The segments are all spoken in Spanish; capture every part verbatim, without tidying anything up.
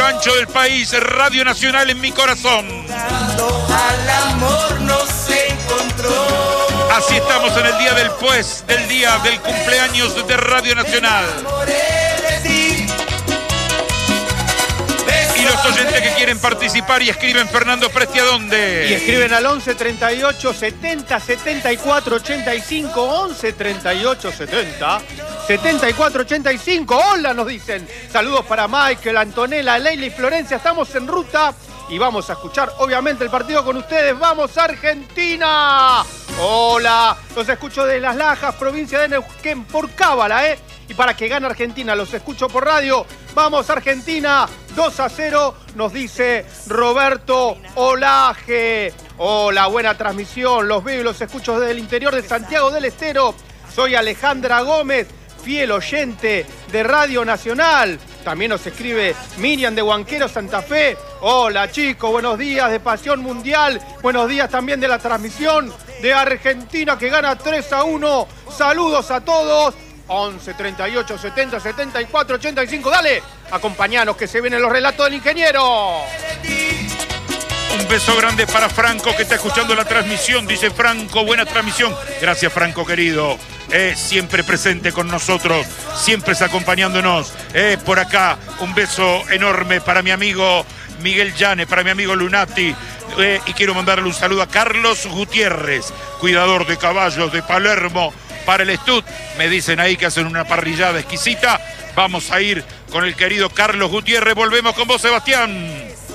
lo ancho del país, Radio Nacional en mi corazón. Al amor nos encontró. Así estamos en el día del pues, del día del cumpleaños de Radio Nacional. Y los oyentes que quieren participar y escriben Fernando Presti, ¿a dónde? Y escriben al once treinta y ocho setenta setenta y cuatro ochenta y cinco, once treinta y ocho setenta setenta y cuatro ochenta y cinco. Hola, nos dicen. Saludos para Michael, Antonella, Leila y Florencia. Estamos en ruta y vamos a escuchar obviamente el partido con ustedes. ¡Vamos Argentina! Hola, los escucho de Las Lajas, provincia de Neuquén, por cábala, ¿eh? Y para que gane Argentina, los escucho por radio. ¡Vamos Argentina! dos a cero, nos dice Roberto Olaje. Hola, buena transmisión. Los veo y los escucho desde el interior de Santiago del Estero. Soy Alejandra Gómez, fiel oyente de Radio Nacional. También nos escribe Miriam de Huanquero, Santa Fe. Hola chicos, buenos días de Pasión Mundial. Buenos días también de la transmisión de Argentina que gana tres a uno. Saludos a todos. once treinta y ocho setenta setenta y cuatro ochenta y cinco. Dale, acompañanos que se vienen los relatos del ingeniero. Un beso grande para Franco que está escuchando la transmisión. Dice Franco, buena transmisión. Gracias Franco querido. Eh, siempre presente con nosotros, siempre acompañándonos. Eh, por acá, un beso enorme para mi amigo Miguel Llane, para mi amigo Lunati. Eh, y quiero mandarle un saludo a Carlos Gutiérrez, cuidador de caballos de Palermo. Para el Stud, me dicen ahí que hacen una parrillada exquisita. Vamos a ir con el querido Carlos Gutiérrez. Volvemos con vos, Sebastián.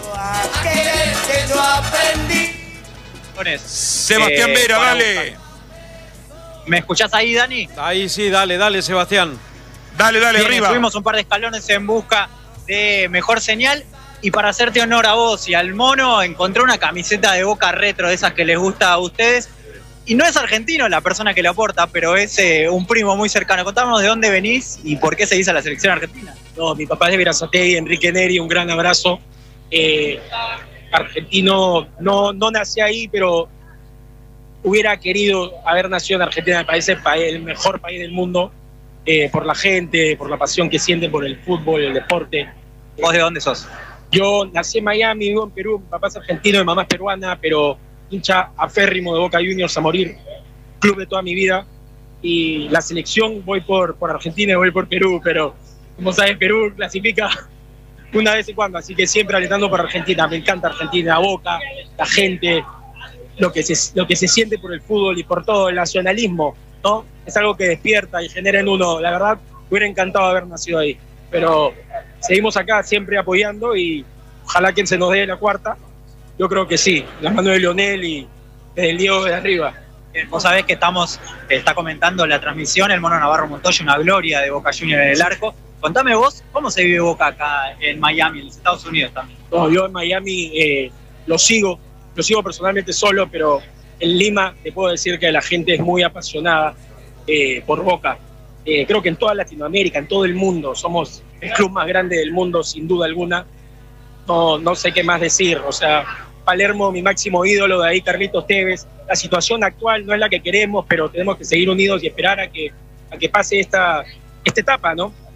Sebastián eh, Vera, dale. ¿Me escuchás ahí, Dani? Ahí sí, dale, dale, Sebastián. Dale, dale, Bien, arriba. Subimos un par de escalones en busca de mejor señal. Y para hacerte honor a vos y al mono, encontré una camiseta de Boca retro, de esas que les gusta a ustedes. Y no es argentino la persona que la aporta, pero es eh, un primo muy cercano. Contanos de dónde venís y por qué seguís a la selección argentina. No, mi papá es de Verazategui, Enrique Neri, un gran abrazo. Eh, argentino, no, no nací ahí, pero hubiera querido haber nacido en Argentina. Me parece el, país, el mejor país del mundo, eh, por la gente, por la pasión que sienten por el fútbol, el deporte. ¿Vos de dónde sos? Yo nací en Miami, vivo en Perú. Mi papá es argentino, mi mamá es peruana, pero hincha aférrimo de Boca Juniors a morir, club de toda mi vida, y la selección voy por, por Argentina y voy por Perú, pero como sabes, Perú clasifica una vez en cuando, así que siempre alentando por Argentina. Me encanta Argentina, Boca, la gente, lo que se, lo que se siente por el fútbol y por todo el nacionalismo, ¿no? Es algo que despierta y genera en uno. La verdad, me hubiera encantado haber nacido ahí, pero seguimos acá siempre apoyando y ojalá quien se nos dé la cuarta. Yo creo que sí, la mano de Lionel y el Diego de arriba. Vos sabés que estamos, está comentando la transmisión el Mono Navarro Montoya, una gloria de Boca Juniors en el arco. Contame vos, ¿cómo se vive Boca acá en Miami, en los Estados Unidos también? No, yo en Miami eh, lo sigo, lo sigo personalmente solo, pero en Lima te puedo decir que la gente es muy apasionada eh, por Boca. Eh, creo que en toda Latinoamérica, en todo el mundo, somos el club más grande del mundo, sin duda alguna. No, no sé qué más decir, o sea, Palermo, mi máximo ídolo, de ahí Carlitos Tevez. La situación actual no es la que queremos, pero tenemos que seguir unidos y esperar a que, a que pase esta, esta etapa, ¿no?